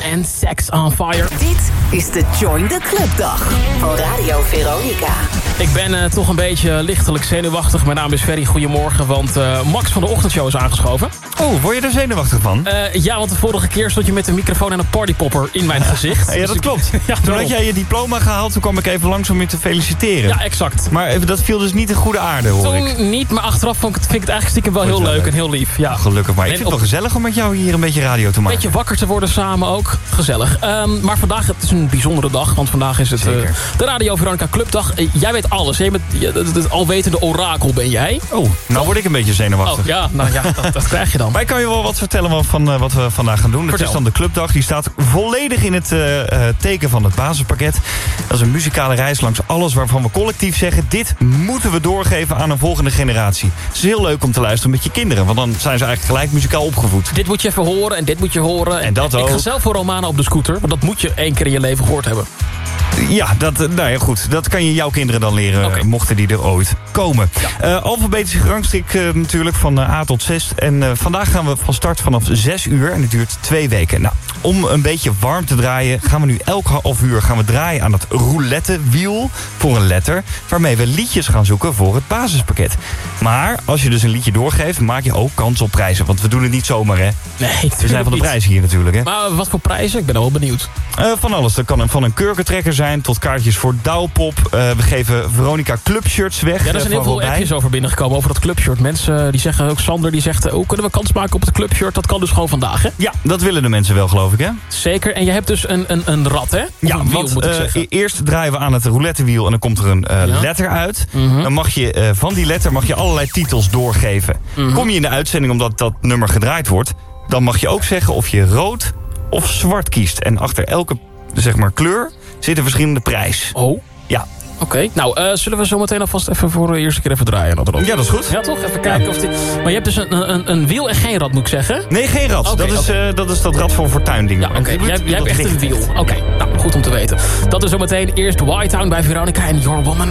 en Sex on Fire. Dit is de Join the Club dag van Radio Veronica. Ik ben toch een beetje lichtelijk zenuwachtig. Mijn naam is Ferry, goedemorgen, want Max van de ochtendshow is aangeschoven. Oh, word je er zenuwachtig van? Ja, want de vorige keer stond je met een microfoon en een partypopper in mijn gezicht. Ja, dat klopt. Toen had jij je diploma gehaald, toen kwam ik even langs om je te feliciteren. Ja, exact. Maar even, dat viel dus niet in goede aarde, hoor ik. Toen niet, maar achteraf vind ik het eigenlijk stiekem wel heel leuk en heel lief. Ja. Gelukkig, maar ik vind het wel gezellig om met jou hier een beetje radio te maken. Een beetje wakker te worden samen ook. Gezellig. Maar vandaag, het is een bijzondere dag, want vandaag is het de Radio Veronica Clubdag. Jij weet alles. Jij bent het alwetende orakel, ben jij. Oh, nou word ik een beetje zenuwachtig. Oh, ja, nou ja, dat krijg je dan. Maar ik kan je wel wat vertellen van wat we vandaag gaan doen. Vertel. Het is dan de Clubdag. Die staat volledig in het teken van het basispakket. Dat is een muzikale reis langs alles waarvan we collectief zeggen... dit moeten we doorgeven aan een volgende generatie. Het is heel leuk om te luisteren met je kinderen. Want dan zijn ze eigenlijk gelijk muzikaal opgevoed. Dit moet je even horen en dit moet je horen. En dat ook. Ik ga zelf voor Romana op de scooter. Want dat moet je 1 keer in je leven gehoord hebben. Ja, nou ja, goed. Dat kan je jouw kinderen dan leren, mochten die er ooit komen. Ja. Alfabetische rangschik natuurlijk van A tot 6. En vandaag gaan we van start vanaf 6 uur. En het duurt 2 weken. Nou, om een beetje warm te draaien... gaan we nu elk half uur draaien aan het roulettewiel voor een letter... waarmee we liedjes gaan zoeken voor het basispakket. Maar als je dus een liedje doorgeeft... maak je ook kans op prijzen. Want we doen het niet zomaar, hè? Nee, we zijn van de prijzen hier natuurlijk, hè? Maar wat voor prijzen? Ik ben wel benieuwd. Van alles. Dat kan van een kurkentrekker zijn tot kaartjes voor Douwpop. We geven Veronica clubshirts weg. Ja, er zijn heel veel appjes over binnengekomen over dat clubshirt. Mensen die zeggen, ook Sander die zegt... hoe kunnen we kans maken op het clubshirt? Dat kan dus gewoon vandaag, hè? Ja, dat willen de mensen wel, geloof ik, hè? Zeker. En je hebt dus een rad, hè? Of ja, een wiel, moet ik zeggen. Eerst draaien we aan het roulettewiel en dan komt er een letter uit. Dan mag je van die letter allerlei titels doorgeven. Kom je in de uitzending omdat dat nummer gedraaid wordt... dan mag je ook zeggen of je rood of zwart kiest. En achter elke kleur zit een verschillende prijs. Oh. Ja. Oké, nou, zullen we zo meteen alvast even voor de eerste keer even draaien? Ja, dat is goed. Ja, toch? Even kijken of dit... Maar je hebt dus een wiel en geen rad, moet ik zeggen? Nee, geen rad. Dat is dat rad voor fortuindingen. Ja, oké. Jij hebt echt een wiel. Oké, nou, goed om te weten. Dat is zo meteen eerst Y-Town bij Veronica en Your Woman.